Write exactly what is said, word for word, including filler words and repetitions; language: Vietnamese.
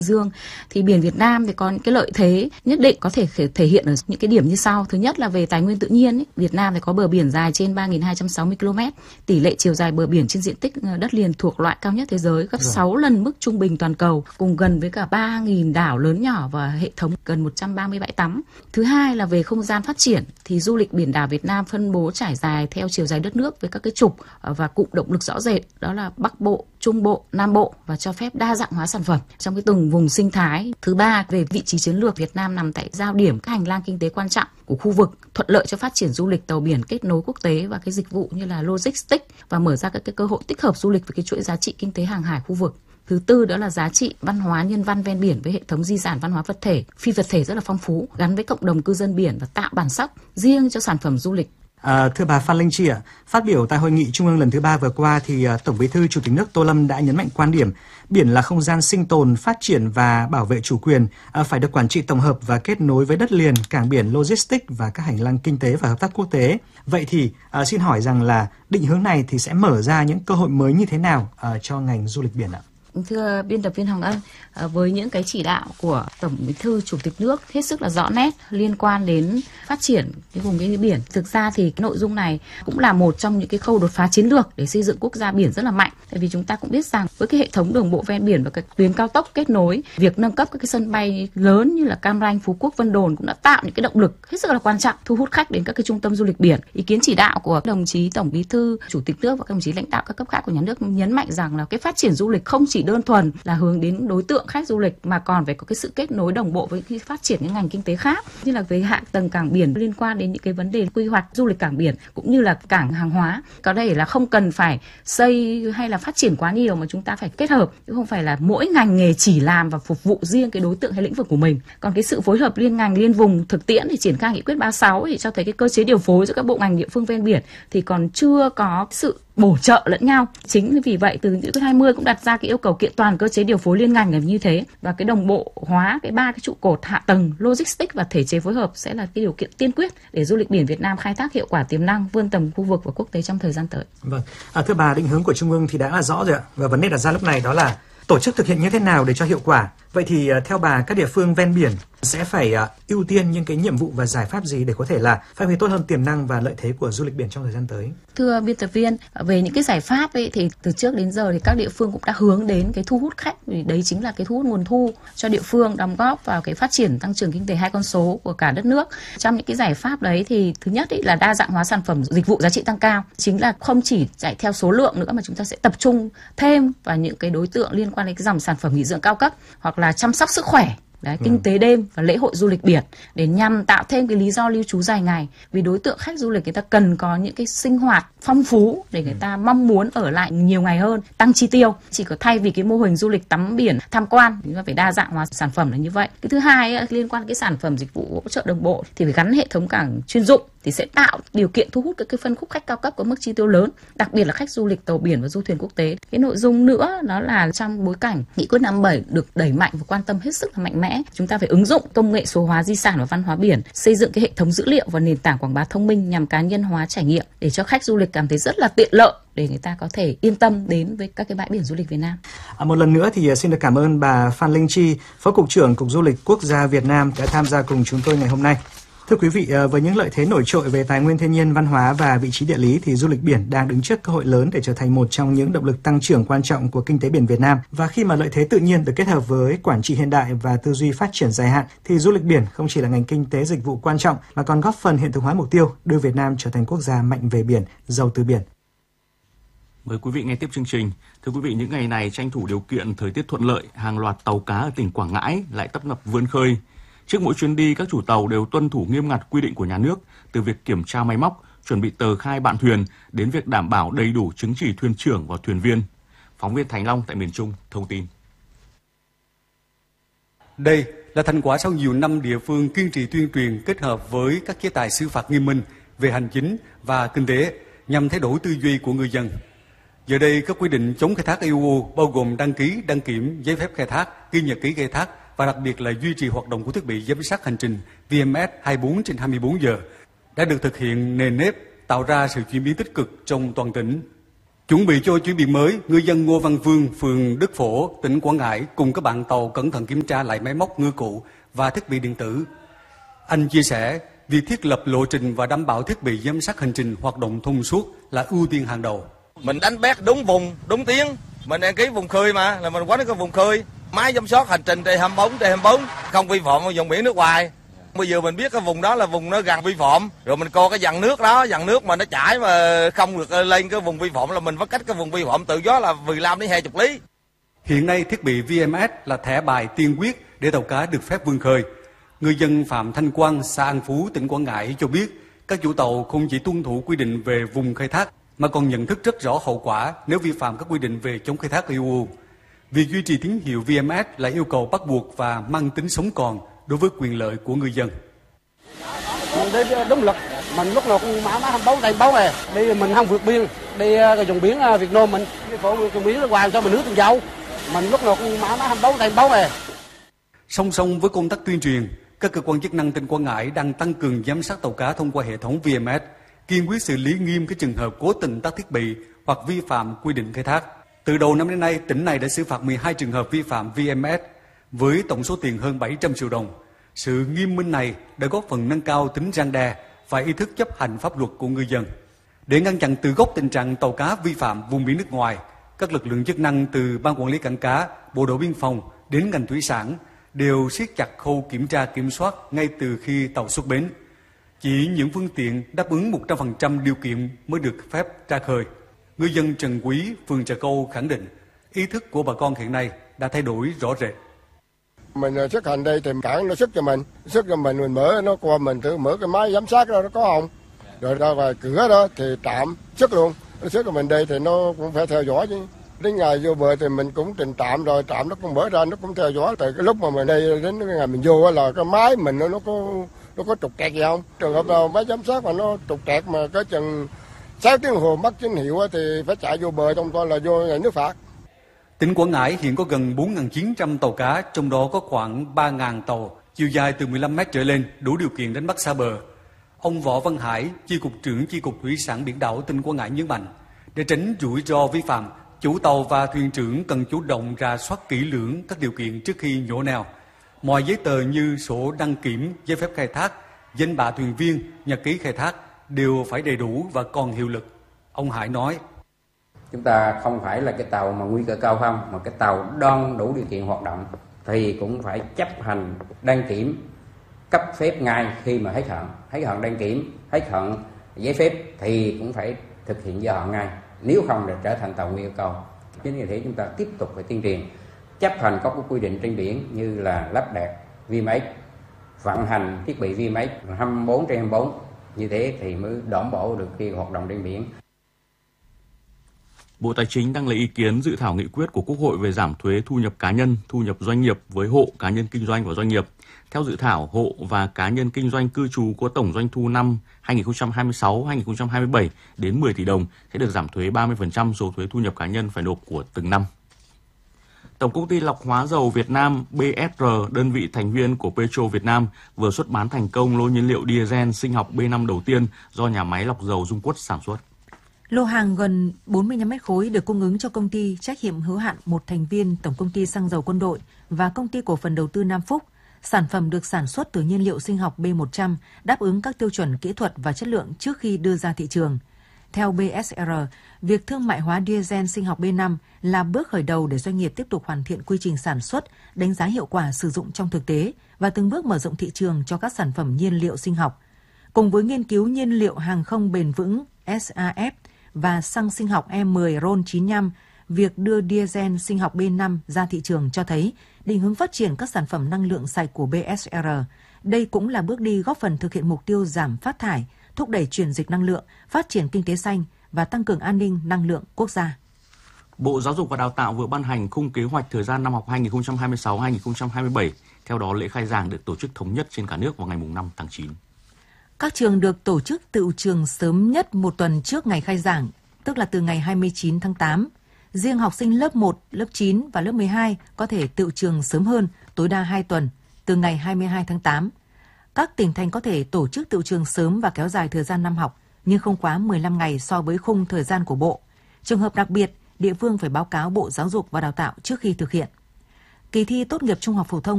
Dương thì biển Việt Nam thì có những cái lợi thế nhất định có thể thể hiện ở những cái điểm như sau. Thứ nhất là về tài nguyên tự nhiên ấy, Việt Nam thì có bờ biển dài trên ba nghìn hai trăm sáu mươi ki lô mét, tỷ lệ chiều dài bờ biển trên diện tích đất liền thuộc loại cao nhất thế giới, gấp sáu lần mức trung bình toàn cầu, cùng gần với cả ba nghìn đảo lớn nhỏ và hệ thống gần một trăm ba mươi bãi tắm. Thứ hai là về không gian phát triển thì du lịch biển đảo Việt Nam phân bố trải dài theo chiều dài đất nước với các cái trục và cụm động lực rõ rệt, đó là Bắc Bộ, Trung Bộ, Nam Bộ, và cho phép đa dạng hóa sản phẩm trong cái từng vùng sinh thái. Thứ ba, về vị trí chiến lược, Việt Nam nằm tại giao điểm các hành lang kinh tế quan trọng của khu vực, thuận lợi cho phát triển du lịch tàu biển kết nối quốc tế và cái dịch vụ như là logistics, và mở ra các cái cơ hội tích hợp du lịch với cái chuỗi giá trị kinh tế hàng hải khu vực. Thứ tư, đó là giá trị văn hóa nhân văn ven biển với hệ thống di sản văn hóa vật thể, phi vật thể rất là phong phú, gắn với cộng đồng cư dân biển và tạo bản sắc riêng cho sản phẩm du lịch. À, thưa bà Phan Linh Chi ạ, phát biểu tại hội nghị trung ương lần thứ ba vừa qua thì uh, Tổng Bí thư Chủ tịch nước Tô Lâm đã nhấn mạnh quan điểm biển là không gian sinh tồn, phát triển và bảo vệ chủ quyền, uh, phải được quản trị tổng hợp và kết nối với đất liền, cảng biển, logistics và các hành lang kinh tế và hợp tác quốc tế. Vậy thì uh, xin hỏi rằng là định hướng này thì sẽ mở ra những cơ hội mới như thế nào uh, cho ngành du lịch biển ạ? Thưa biên tập viên Hồng Ân, với những cái chỉ đạo của Tổng Bí thư Chủ tịch nước hết sức là rõ nét liên quan đến phát triển cái vùng kinh tế biển, thực ra thì cái nội dung này cũng là một trong những cái khâu đột phá chiến lược để xây dựng quốc gia biển rất là mạnh. Tại vì chúng ta cũng biết rằng với cái hệ thống đường bộ ven biển và các tuyến cao tốc kết nối, việc nâng cấp các cái sân bay lớn như là Cam Ranh, Phú Quốc, Vân Đồn cũng đã tạo những cái động lực hết sức là quan trọng thu hút khách đến các cái trung tâm du lịch biển. Ý kiến chỉ đạo của đồng chí Tổng Bí thư Chủ tịch nước và các đồng chí lãnh đạo các cấp khác của nhà nước nhấn mạnh rằng là cái phát triển du lịch không chỉ đơn thuần là hướng đến đối tượng khách du lịch mà còn phải có cái sự kết nối đồng bộ với cái phát triển những ngành kinh tế khác, như là về hạ tầng cảng biển liên quan đến những cái vấn đề quy hoạch du lịch cảng biển cũng như là cảng hàng hóa. Có đây là không cần phải xây hay là phát triển quá nhiều mà chúng ta phải kết hợp, chứ không phải là mỗi ngành nghề chỉ làm và phục vụ riêng cái đối tượng hay lĩnh vực của mình. Còn cái sự phối hợp liên ngành liên vùng thực tiễn thì triển khai nghị quyết ba mươi sáu thì cho thấy cái cơ chế điều phối giữa các bộ ngành địa phương ven biển thì còn chưa có sự bổ trợ lẫn nhau. Chính vì vậy từ nghị quyết hai mươi cũng đặt ra cái yêu cầu kiện toàn cơ chế điều phối liên ngành là như thế, và cái đồng bộ hóa cái ba cái trụ cột hạ tầng, logistics và thể chế phối hợp sẽ là cái điều kiện tiên quyết để du lịch biển Việt Nam khai thác hiệu quả tiềm năng, vươn tầm khu vực và quốc tế trong thời gian tới. Vâng, à, thưa bà, định hướng của Trung ương thì đã là rõ rồi ạ, và vấn đề đặt ra lúc này đó là tổ chức thực hiện như thế nào để cho hiệu quả. Vậy thì theo bà, các địa phương ven biển sẽ phải uh, ưu tiên những cái nhiệm vụ và giải pháp gì để có thể là phát huy tốt hơn tiềm năng và lợi thế của du lịch biển trong thời gian tới? Thưa biên tập viên, về những cái giải pháp ấy, thì từ trước đến giờ thì các địa phương cũng đã hướng đến cái thu hút khách, vì đấy chính là cái thu hút nguồn thu cho địa phương, đóng góp vào cái phát triển tăng trưởng kinh tế hai con số của cả đất nước. Trong những cái giải pháp đấy thì thứ nhất ấy là đa dạng hóa sản phẩm dịch vụ giá trị tăng cao, chính là không chỉ chạy theo số lượng nữa mà chúng ta sẽ tập trung thêm vào những cái đối tượng liên quan đến cái dòng sản phẩm nghỉ dưỡng cao cấp hoặc là chăm sóc sức khỏe. Đấy, kinh tế đêm và lễ hội du lịch biển để nhằm tạo thêm cái lý do lưu trú dài ngày, vì đối tượng khách du lịch người ta cần có những cái sinh hoạt phong phú để người ta mong muốn ở lại nhiều ngày hơn, tăng chi tiêu. Chỉ có thay vì cái mô hình du lịch tắm biển tham quan chúng ta phải đa dạng hóa sản phẩm là như vậy. Cái thứ hai liên quan đến cái sản phẩm dịch vụ hỗ trợ đồng bộ thì phải gắn hệ thống cảng chuyên dụng thì sẽ tạo điều kiện thu hút các cái phân khúc khách cao cấp có mức chi tiêu lớn, đặc biệt là khách du lịch tàu biển và du thuyền quốc tế. Cái nội dung nữa đó là trong bối cảnh nghị quyết năm mươi bảy được đẩy mạnh và quan tâm hết sức là mạnh mẽ, chúng ta phải ứng dụng công nghệ số hóa di sản và văn hóa biển, xây dựng cái hệ thống dữ liệu và nền tảng quảng bá thông minh nhằm cá nhân hóa trải nghiệm để cho khách du lịch cảm thấy rất là tiện lợi, để người ta có thể yên tâm đến với các cái bãi biển du lịch Việt Nam. À, một lần nữa thì xin được cảm ơn bà Phan Linh Chi, Phó Cục trưởng Cục Du lịch Quốc gia Việt Nam đã tham gia cùng chúng tôi ngày hôm nay. Thưa quý vị, với những lợi thế nổi trội về tài nguyên thiên nhiên, văn hóa và vị trí địa lý thì du lịch biển đang đứng trước cơ hội lớn để trở thành một trong những động lực tăng trưởng quan trọng của kinh tế biển Việt Nam. Và khi mà lợi thế tự nhiên được kết hợp với quản trị hiện đại và tư duy phát triển dài hạn thì du lịch biển không chỉ là ngành kinh tế dịch vụ quan trọng mà còn góp phần hiện thực hóa mục tiêu đưa Việt Nam trở thành quốc gia mạnh về biển, giàu từ biển. Mời quý vị nghe tiếp chương trình. Thưa quý vị, những ngày này tranh thủ điều kiện thời tiết thuận lợi, hàng loạt tàu cá ở tỉnh Quảng Ngãi lại tấp nập vươn khơi. Trước mỗi chuyến đi, các chủ tàu đều tuân thủ nghiêm ngặt quy định của nhà nước, từ việc kiểm tra máy móc, chuẩn bị tờ khai bạn thuyền đến việc đảm bảo đầy đủ chứng chỉ thuyền trưởng và thuyền viên. Phóng viên Thành Long tại miền Trung thông tin. Đây là thành quả sau nhiều năm địa phương kiên trì tuyên truyền kết hợp với các chế tài xử phạt nghiêm minh về hành chính và kinh tế nhằm thay đổi tư duy của người dân. Giờ đây, các quy định chống khai thác e u bao gồm đăng ký, đăng kiểm, giấy phép khai thác, ghi nhật ký khai thác và đặc biệt là duy trì hoạt động của thiết bị giám sát hành trình vê em ét hai mươi bốn trên hai mươi bốn giờ đã được thực hiện nền nếp, tạo ra sự chuyển biến tích cực trong toàn tỉnh. Chuẩn bị cho chuyến biển mới, ngư dân Ngô Văn Vương, phường Đức Phổ, tỉnh Quảng Ngãi cùng các bạn tàu cẩn thận kiểm tra lại máy móc ngư cụ và thiết bị điện tử. Anh chia sẻ, việc thiết lập lộ trình và đảm bảo thiết bị giám sát hành trình hoạt động thông suốt là ưu tiên hàng đầu. Mình đánh bét đúng vùng, đúng tiếng. Mình đăng ký vùng khơi mà, là mình quánh cái vùng khơi. Máy giám sát hành trình T hai mươi bốn, T hai mươi bốn, không vi phạm vùng biển nước ngoài. Bây giờ mình biết cái vùng đó là vùng nó gần vi phạm, rồi mình coi cái dàn nước đó, dàn nước mà nó chảy mà không được lên cái vùng vi phạm là mình phải cách cái vùng vi phạm tự gió là mười lăm đến hai mươi lý. Hiện nay thiết bị vê em ét là thẻ bài tiên quyết để tàu cá được phép vươn khơi. Ngư dân Phạm Thanh Quang, xã An Phú, tỉnh Quảng Ngãi cho biết, các chủ tàu không chỉ tuân thủ quy định về vùng khai thác mà còn nhận thức rất rõ hậu quả nếu vi phạm các quy định về chống khai thác e u. Việc duy trì tín hiệu vê em ét là yêu cầu bắt buộc và mang tính sống còn đối với quyền lợi của ngư dân. Mình đi đúng lực, mình lúc nào cũng mã má hai mươi bốn tay báo này, đi mình không vượt biên, đi cái vùng biển Việt Nam mình, đi phố vùng biển nước ngoài cho mình nước từng dâu, mình lúc nào cũng mã má hai mươi bốn tay báo này. Song song với công tác tuyên truyền, các cơ quan chức năng tỉnh Quảng Ngãi đang tăng cường giám sát tàu cá thông qua hệ thống vê em ét, kiên quyết xử lý nghiêm các trường hợp cố tình tắt thiết bị hoặc vi phạm quy định khai thác. Từ đầu năm đến nay, tỉnh này đã xử phạt mười hai trường hợp vi phạm vê em ét với tổng số tiền hơn bảy trăm triệu đồng. Sự nghiêm minh này đã góp phần nâng cao tính răn đe và ý thức chấp hành pháp luật của ngư dân. Để ngăn chặn từ gốc tình trạng tàu cá vi phạm vùng biển nước ngoài, các lực lượng chức năng từ Ban Quản lý Cảng cá, Bộ đội Biên phòng đến ngành thủy sản đều siết chặt khâu kiểm tra kiểm soát ngay từ khi tàu xuất bến. Chỉ những phương tiện đáp ứng một trăm phần trăm điều kiện mới được phép ra khơi. Ngư dân Trần Quý, phường Trà Câu khẳng định ý thức của bà con hiện nay đã thay đổi rõ rệt. Mình xuất hành đây thì cảng nó xuất cho mình, xuất cho mình mình mở nó qua mình thử mở cái máy giám sát đó nó có không, rồi ra ngoài cửa đó thì trạm xuất luôn, nó xuất cho mình đây thì nó cũng phải theo dõi chứ. Đến ngày vô bờ thì mình cũng trình trạm rồi, trạm nó cũng mở ra nó cũng theo dõi. Từ cái lúc mà mình đây đến cái ngày mình vô là cái máy mình nó nó có nó có trục trặc gì không? Trường hợp nào máy giám sát mà nó trục trặc mà cái chừng sáu tiếng hồ mất tín hiệu thì phải chạy vô bờ, trong đó là vô nhà nước phạt. Tỉnh Quảng Ngãi hiện có gần bốn nghìn chín trăm tàu cá, trong đó có khoảng ba nghìn tàu, chiều dài từ mười lăm mét trở lên, đủ điều kiện đánh bắt xa bờ. Ông Võ Văn Hải, Chi cục trưởng Chi cục Thủy sản Biển đảo tỉnh Quảng Ngãi nhấn mạnh, để tránh rủi ro vi phạm, chủ tàu và thuyền trưởng cần chủ động rà soát kỹ lưỡng các điều kiện trước khi nhổ neo. Mọi giấy tờ như sổ đăng kiểm, giấy phép khai thác, danh bạ thuyền viên, nhật ký khai thác đều phải đầy đủ và còn hiệu lực. Ông Hải nói, chúng ta không phải là cái tàu mà nguy cơ cao không, mà cái tàu đoan đủ điều kiện hoạt động thì cũng phải chấp hành đăng kiểm, cấp phép ngay khi mà hết hạn, hết hạn đăng kiểm, hết hạn giấy phép thì cũng phải thực hiện gia hạn ngay, nếu không để trở thành tàu nguy cơ cao. Chính vì thế chúng ta tiếp tục phải tuyên truyền, chấp hành các quy định trên biển như là lắp đặt vê em ét, vận hành thiết bị vê em ét hai mươi bốn trên hai mươi bốn, như thế thì mới đảm bảo được khi hoạt động trên biển. Bộ Tài chính đang lấy ý kiến dự thảo nghị quyết của Quốc hội về giảm thuế thu nhập cá nhân, thu nhập doanh nghiệp với hộ, cá nhân kinh doanh và doanh nghiệp. Theo dự thảo, hộ và cá nhân kinh doanh cư trú có tổng doanh thu năm hai nghìn không trăm hai mươi sáu hai nghìn không trăm hai mươi bảy đến mười tỷ đồng sẽ được giảm thuế ba mươi phần trăm số thuế thu nhập cá nhân phải nộp của từng năm. Tổng công ty lọc hóa dầu Việt Nam bê ét rờ, đơn vị thành viên của Petro Việt Nam, vừa xuất bán thành công lô nhiên liệu diesel sinh học B năm đầu tiên do nhà máy lọc dầu Dung Quất sản xuất. Lô hàng gần bốn mươi lăm mét khối được cung ứng cho công ty trách nhiệm hữu hạn một thành viên Tổng công ty xăng dầu Quân đội và công ty cổ phần đầu tư Nam Phúc. Sản phẩm được sản xuất từ nhiên liệu sinh học B một trăm, đáp ứng các tiêu chuẩn kỹ thuật và chất lượng trước khi đưa ra thị trường. Theo bê ét rờ, việc thương mại hóa diesel sinh học B năm là bước khởi đầu để doanh nghiệp tiếp tục hoàn thiện quy trình sản xuất, đánh giá hiệu quả sử dụng trong thực tế và từng bước mở rộng thị trường cho các sản phẩm nhiên liệu sinh học. Cùng với nghiên cứu nhiên liệu hàng không bền vững ét a ép và xăng sinh học E mười RON chín mươi lăm, việc đưa diesel sinh học B năm ra thị trường cho thấy định hướng phát triển các sản phẩm năng lượng sạch của bê ét rờ. Đây cũng là bước đi góp phần thực hiện mục tiêu giảm phát thải, thúc đẩy chuyển dịch năng lượng, phát triển kinh tế xanh và tăng cường an ninh năng lượng quốc gia. Bộ Giáo dục và Đào tạo vừa ban hành khung kế hoạch thời gian năm học hai nghìn không trăm hai mươi sáu hai nghìn không trăm hai mươi bảy. Theo đó, lễ khai giảng được tổ chức thống nhất trên cả nước vào ngày năm tháng chín. Các trường được tổ chức tựu trường sớm nhất một tuần trước ngày khai giảng, tức là từ ngày hai mươi chín tháng tám. Riêng học sinh lớp một, lớp chín và lớp mười hai có thể tựu trường sớm hơn, tối đa hai tuần, từ ngày hai mươi hai tháng tám. Các tỉnh thành có thể tổ chức tựu trường sớm và kéo dài thời gian năm học, nhưng không quá mười lăm ngày so với khung thời gian của Bộ. Trường hợp đặc biệt, địa phương phải báo cáo Bộ Giáo dục và Đào tạo trước khi thực hiện. Kỳ thi tốt nghiệp trung học phổ thông